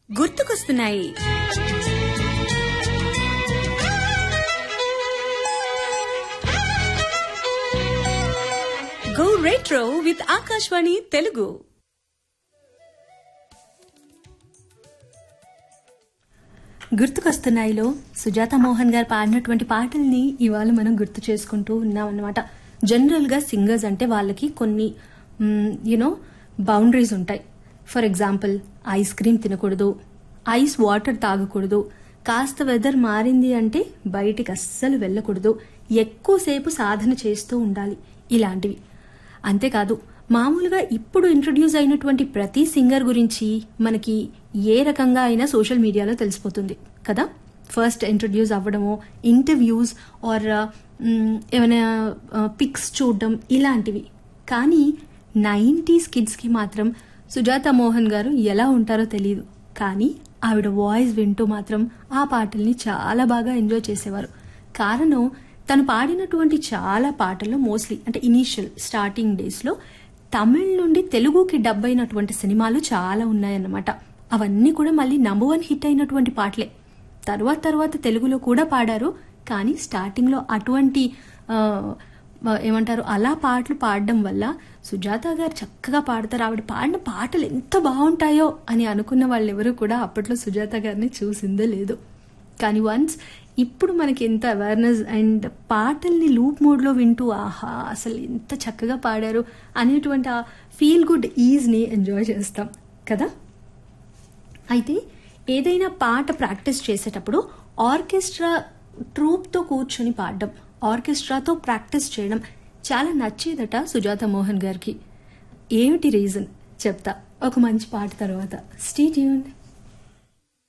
గుర్తుకొస్తున్నాయి. Go retro with Akashvani Telugu. గుర్తుకొస్తున్నాయిలో Sujatha Mohan గారు పాడినటువంటి పాటల్ని ఇవాళ మనం గుర్తు చేసుకుంటూ ఉన్నాం అన్నమాట. జనరల్ గా సింగర్స్ అంటే వాళ్ళకి కొన్ని బౌండరీస్ ఉంటాయి. ఫర్ ఎగ్జాంపుల్, ఐస్ క్రీమ్ తినకూడదు, ఐస్ వాటర్ తాగకూడదు, కాస్త వెదర్ మారింది అంటే బయటికి అస్సలు వెళ్ళకూడదు, ఎక్కువసేపు సాధన చేస్తూ ఉండాలి, ఇలాంటివి. అంతేకాదు, మామూలుగా ఇప్పుడు ఇంట్రడ్యూస్ అయినటువంటి ప్రతి సింగర్ గురించి మనకి ఏ రకంగా అయినా సోషల్ మీడియాలో తెలిసిపోతుంది కదా. ఫస్ట్ ఇంట్రడ్యూస్ అవ్వడమో, ఇంటర్వ్యూస్ ఆర్ ఏమైనా పిక్స్ చూడడం, ఇలాంటివి. కానీ 90s కిడ్స్ కి మాత్రం సుజాత మోహన్ గారు ఎలా ఉంటారో తెలియదు, కానీ ఆవిడ వాయిస్ వింటూ మాత్రం ఆ పాటల్ని చాలా బాగా ఎంజాయ్ చేసేవారు. కారణం, తను పాడినటువంటి చాలా పాటల్లో మోస్ట్లీ అంటే ఇనీషియల్ స్టార్టింగ్ డేస్ లో తమిళ్ నుండి తెలుగుకి డబ్ అయినటువంటి సినిమాలు చాలా ఉన్నాయన్నమాట. అవన్నీ కూడా మళ్ళీ #1 హిట్ అయినటువంటి పాటలే. తర్వాత తెలుగులో కూడా పాడారు, కానీ స్టార్టింగ్ లో అటువంటి ఏమంటారు అలా పాటలు పాడడం వల్ల సుజాత గారు చక్కగా పాడతారు. ఆవిడ పాడిన పాటలు ఎంత బాగుంటాయో అని అనుకున్న వాళ్ళెవరూ కూడా అప్పట్లో సుజాత గారిని చూసిందే లేదు. కానీ వన్స్ ఇప్పుడు మనకి ఎంత అవేర్నెస్ అండ్ పాటల్ని లూప్ మోడ్ లో వింటూ ఆహా అసలు ఎంత చక్కగా పాడారు అనేటువంటి ఆ ఫీల్ గుడ్ ఈజ్ ని ఎంజాయ్ చేస్తాం కదా. అయితే ఏదైనా పాట ప్రాక్టీస్ చేసేటప్పుడు ఆర్కెస్ట్రా ట్రూప్ తో కూర్చొని పాడడం, ఆర్కెస్ట్రాతో ప్రాక్టీస్ చేయడం చాలా నచ్చేదట సుజాత మోహన్ గారికి. ఏమిటి రీజన్ చెప్తా ఒక మంచి పాట తర్వాత. Stay tuned.